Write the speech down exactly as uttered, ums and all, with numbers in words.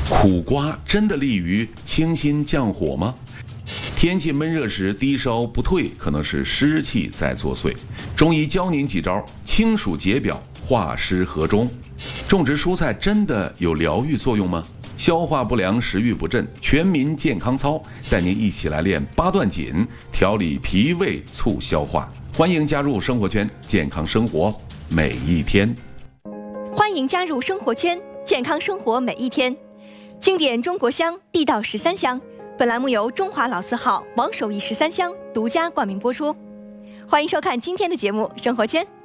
苦瓜真的利于清心降火吗？天气闷热时低烧不退，可能是湿气在作祟。中医教您几招清暑解表、化湿和中。种植蔬菜真的有疗愈作用吗？消化不良、食欲不振，全民健康操，带您一起来练八段锦，调理脾胃，促消化。欢迎加入生活圈，健康生活每一天。 欢迎加入生活圈，健康生活每一天。经典中国香，地道十三香。本栏目由中华老字号王守义十三香独家冠名播出。欢迎收看今天的节目《生活圈》。